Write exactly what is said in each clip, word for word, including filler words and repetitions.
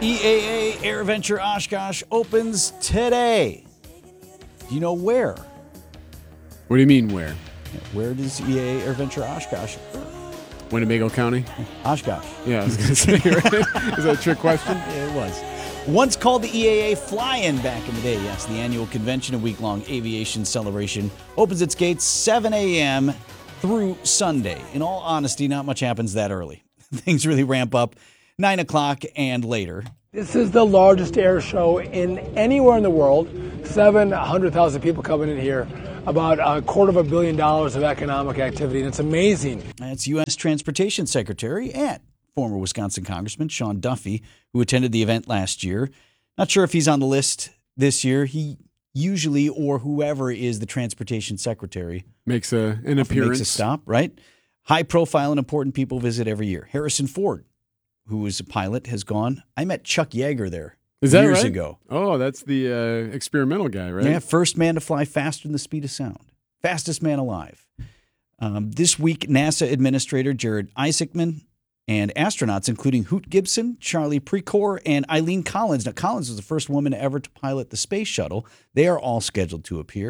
E A A AirVenture Oshkosh opens today. Do you know where? What do you mean where? Where does E A A AirVenture Oshkosh? Winnebago County? Oshkosh. Yeah, I was going to say, right? Is that a trick question? Yeah, it was. Once called the E A A Fly-In back in the day, yes, the annual convention and week-long aviation celebration opens its gates seven a.m. through Sunday. In all honesty, not much happens that early. Things really ramp up nine o'clock and later. This is the largest air show in anywhere in the world. seven hundred thousand people coming in here. About a quarter of a billion dollars of economic activity, and it's amazing. That's U S Transportation Secretary and former Wisconsin Congressman Sean Duffy, who attended the event last year. Not sure if he's on the list this year. He usually, or whoever is the Transportation Secretary, makes a, an appearance. Makes a stop, right? High profile and important people visit every year. Harrison Ford, who is a pilot, has gone. I met Chuck Yeager there. Is that years right? ago. Oh, that's the uh, experimental guy, right? Yeah, first man to fly faster than the speed of sound. Fastest man alive. Um, this week, NASA Administrator Jared Isaacman and astronauts, including Hoot Gibson, Charlie Precor, and Eileen Collins. Now, Collins was the first woman ever to pilot the space shuttle. They are all scheduled to appear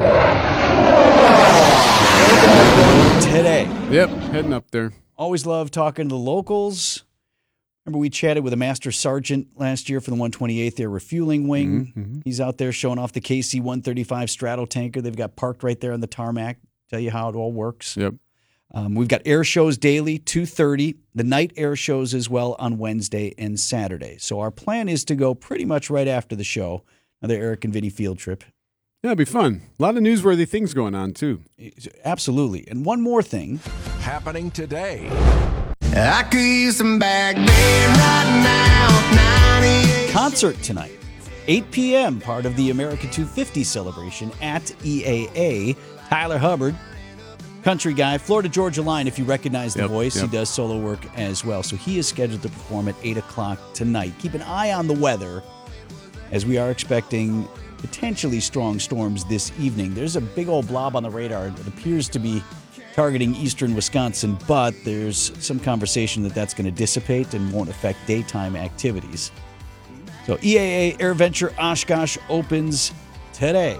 today. Yep, heading up there. Always love talking to the locals. Remember, we chatted with a master sergeant last year for the one twenty-eighth Air Refueling Wing. Mm-hmm. He's out there showing off the K C one thirty-five straddle tanker they've got parked right there on the tarmac. Tell you how it all works. Yep. Um, we've got air shows daily, two thirty. The night air shows as well on Wednesday and Saturday. So our plan is to go pretty much right after the show. Another Eric and Vinny field trip. Yeah, it'd be fun. A lot of newsworthy things going on, too. Absolutely. And one more thing. Happening today. I could use some back bed right now. ninety-eight Concert tonight, eight p.m., part of the America two fifty celebration at E A A. Tyler Hubbard, country guy, Florida Georgia Line, if you recognize the Yep, voice. yep. He does solo work as well. So he is scheduled to perform at eight o'clock tonight. Keep an eye on the weather as we are expecting potentially strong storms this evening. There's a big old blob on the radar that appears to be targeting eastern Wisconsin, but there's some conversation that that's going to dissipate and won't affect daytime activities. So E A A AirVenture Oshkosh opens today.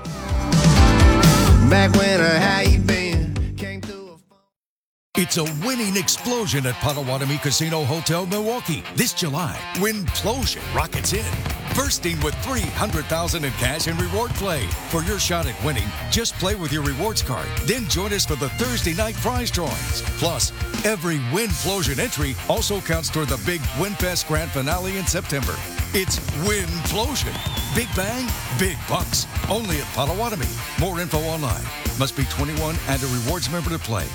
back when or how you been came through a It's a winning explosion at Potawatomi Casino Hotel Milwaukee. This July, Winplosion rockets in, bursting with three hundred thousand dollars in cash and reward play. For your shot at winning, just play with your rewards card. Then join us for the Thursday night prize drawings. Plus, every Winplosion entry also counts toward the big WinFest Grand Finale in September. It's Winplosion. Big bang, big bucks. Only at Potawatomi. More info online. Must be twenty-one and a rewards member to play.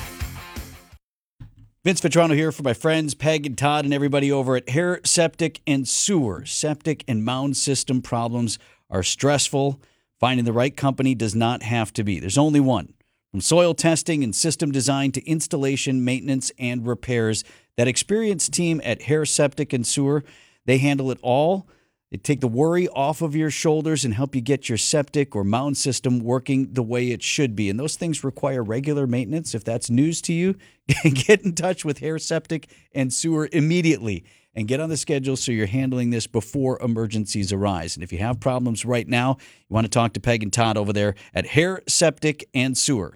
Vince Vitrano here for my friends Peg and Todd and everybody over at Hair, Septic, and Sewer. Septic and mound system problems are stressful. Finding the right company does not have to be. There's only one. From soil testing and system design to installation, maintenance, and repairs, that experienced team at Hair, Septic, and Sewer, they handle it all. They take the worry off of your shoulders and help you get your septic or mound system working the way it should be. And those things require regular maintenance. If that's news to you, get in touch with Hair, Septic, and Sewer immediately and get on the schedule so you're handling this before emergencies arise. And if you have problems right now, you want to talk to Peg and Todd over there at Hair, Septic, and Sewer.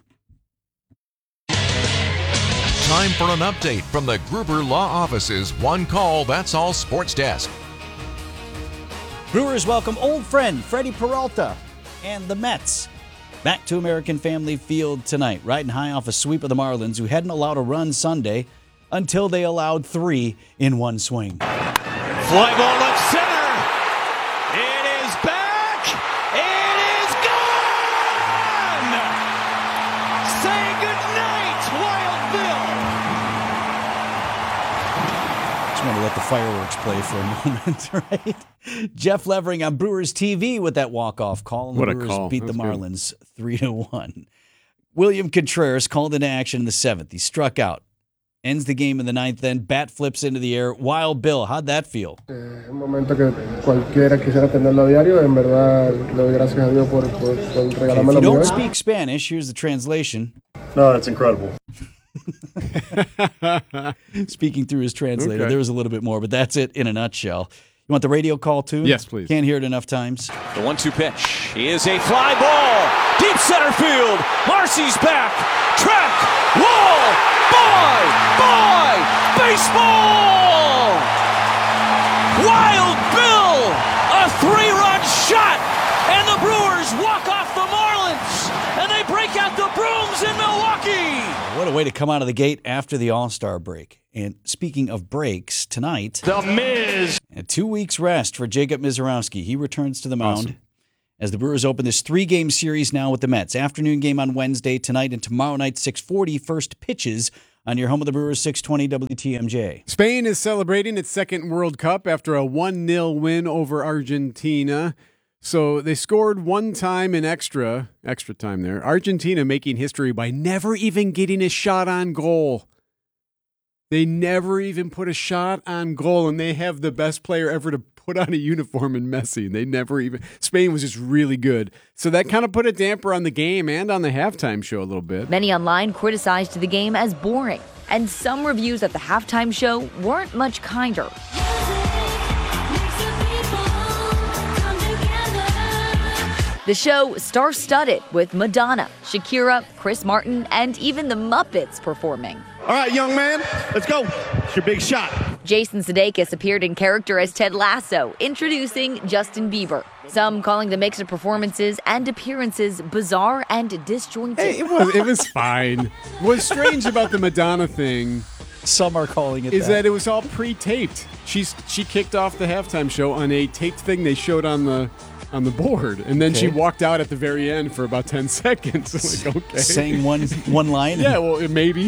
Time for an update from the Gruber Law Office's One Call, That's All Sports Desk. Brewers welcome old friend Freddie Peralta and the Mets back to American Family Field tonight, riding high off a sweep of the Marlins, who hadn't allowed a run Sunday until they allowed three in one swing. Fly ball left center. It is back. It is gone. Say goodnight, Wild Bill. Just want to let the fireworks play for a moment, right? Jeff Levering on Brewers T V with that walk-off call. And the What a Brewers call. beat the That's Marlins three to one. William Contreras called into action in the seventh. He struck out. Ends the game in the ninth, then bat flips into the air. Wild Bill, how'd that feel? Un momento que cualquiera quisiera tenerlo a diario. En verdad, le doy gracias a Dios por, por, por If regalarme you la don't vida. speak Spanish, here's the translation. No, that's incredible. Speaking through his translator, Okay. there was a little bit more, but that's it in a nutshell. You want the radio call, too? Yes, please. Can't hear it enough times. The one two pitch is a fly ball. Deep center field. Marcy's back. Track. Wall. Boy. Boy. Baseball. Wild Bill. A three-run shot. And the Brewers walk off the Marlins. And they break out the brooms in Milwaukee. What a way to come out of the gate after the All-Star break. And speaking of breaks, tonight, The Miz. a two weeks rest for Jacob Mizorowski. He returns to the mound Awesome. as the Brewers open this three-game series now with the Mets. Afternoon game on Wednesday, tonight, and tomorrow night, six forty, first pitches on your home of the Brewers, six twenty W T M J. Spain is celebrating its second World Cup after a one nil win over Argentina. So they scored one time in extra, extra time there. Argentina making history by never even getting a shot on goal. They never even put a shot on goal, and they have the best player ever to put on a uniform in Messi. And they never even. Spain was just really good. So that kind of put a damper on the game and on the halftime show a little bit. Many online criticized the game as boring, and some reviews at the halftime show weren't much kinder. The show star-studded with Madonna, Shakira, Chris Martin, and even the Muppets performing. All right, young man, let's go. It's your big shot. Jason Sudeikis appeared in character as Ted Lasso, introducing Justin Bieber. Some calling the mix of performances and appearances bizarre and disjointed. Hey, it was it was fine. What's strange about the Madonna thing Some are calling it is that. that it was all pre-taped. She's she kicked off the halftime show on a taped thing they showed on the on the board, and then she Okay. walked out at the very end for about ten seconds. Like, okay, Saying one one line. yeah, well, it- maybe.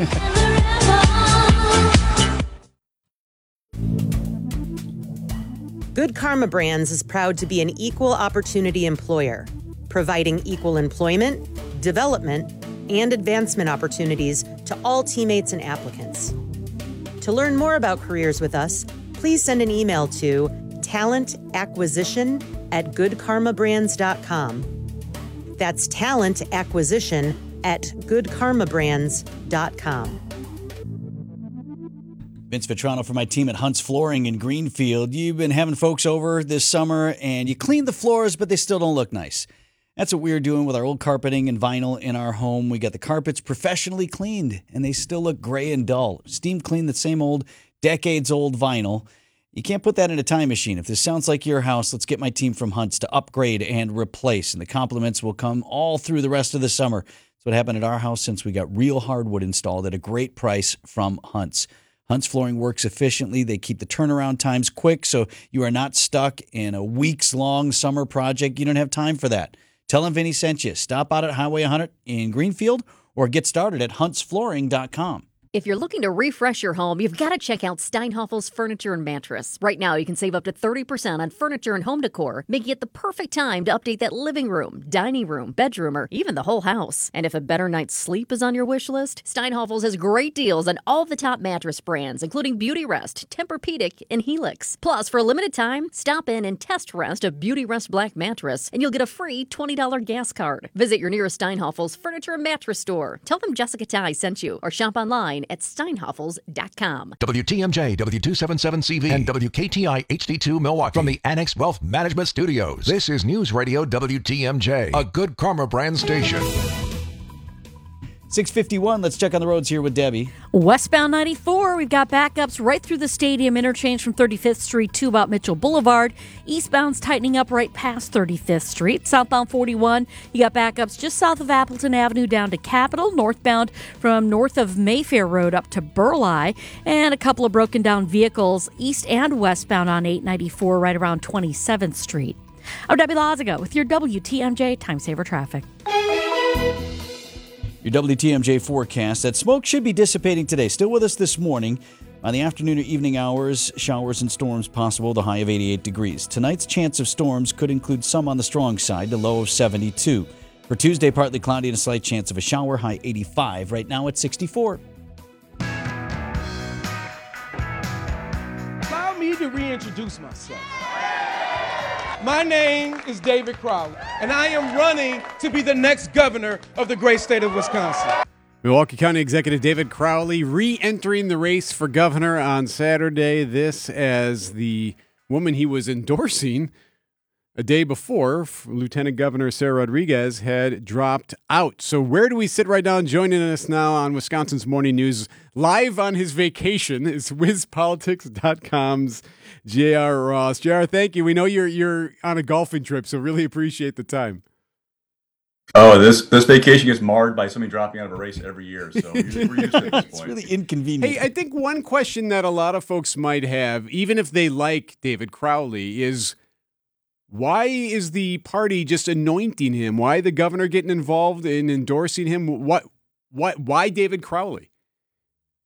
Good Karma Brands is proud to be an equal opportunity employer, providing equal employment, development, and advancement opportunities to all teammates and applicants. To learn more about careers with us, please send an email to talentacquisition at good karma brands dot com. That's talent acquisition at good karma brands dot com. Vince Vitrano for my team at Hunt's Flooring in Greenfield. You've been having folks over this summer, and you cleaned the floors, but they still don't look nice. That's what we're doing with our old carpeting and vinyl in our home. We got the carpets professionally cleaned, and they still look gray and dull. Steam clean the same old, decades-old vinyl. You can't put that in a time machine. If this sounds like your house, let's get my team from Hunt's to upgrade and replace, and the compliments will come all through the rest of the summer. That's what happened at our house since we got real hardwood installed at a great price from Hunt's. Hunt's Flooring works efficiently. They keep the turnaround times quick, so you are not stuck in a weeks-long summer project. You don't have time for that. Tell them Vinny sent you. Stop out at Highway one hundred in Greenfield or get started at hunts flooring dot com. If you're looking to refresh your home, you've got to check out Steinhoffel's Furniture and Mattress. Right now, you can save up to thirty percent on furniture and home decor, making it the perfect time to update that living room, dining room, bedroom, or even the whole house. And if a better night's sleep is on your wish list, Steinhoffel's has great deals on all the top mattress brands, including Beautyrest, Tempur-Pedic, and Helix. Plus, for a limited time, stop in and test rest a Beautyrest Black mattress, and you'll get a free twenty dollars gas card. Visit your nearest Steinhoffel's Furniture and Mattress store. Tell them Jessica Ty sent you, or shop online at steinhoffels dot com. W T M J, W two seventy-seven C V, and W K T I H D two Milwaukee. From the Annex Wealth Management Studios, this is News Radio W T M J, a Good Karma brand station. six fifty-one, let's check on the roads here with Debbie. Westbound ninety-four, we've got backups right through the stadium interchange from thirty-fifth Street to about Mitchell Boulevard. Eastbound's tightening up right past thirty-fifth Street. Southbound forty-one, you got backups just south of Appleton Avenue down to Capitol. Northbound from north of Mayfair Road up to Burleigh. And a couple of broken down vehicles east and westbound on eight ninety-four right around twenty-seventh Street. I'm Debbie Lazaga with your W T M J Time Saver Traffic. Your W T M J forecast. That smoke should be dissipating today. Still with us this morning. On the afternoon or evening hours, showers and storms possible, the high of eighty-eight degrees. Tonight's chance of storms could include some on the strong side, the low of seventy-two. For Tuesday, partly cloudy and a slight chance of a shower, high eighty-five. Right now at sixty-four. Allow me to reintroduce myself. My name is David Crowley, and I am running to be the next governor of the great state of Wisconsin. Milwaukee County Executive David Crowley re-entering the race for governor on Saturday. This as the woman he was endorsing a day before, Lieutenant Governor Sarah Rodriguez, had dropped out. So where do we sit right now? Joining us now on Wisconsin's Morning News, live on his vacation, is wiz politics dot com's J R Ross. J R, thank you. We know you're you're on a golfing trip, so really appreciate the time. Oh, this this vacation gets marred by somebody dropping out of a race every year, so we're, we're used to it at this point. It's really inconvenient. Hey, I think one question that a lot of folks might have, even if they like David Crowley, is why is the party just anointing him? Why the governor getting involved in endorsing him? What, what, why David Crowley?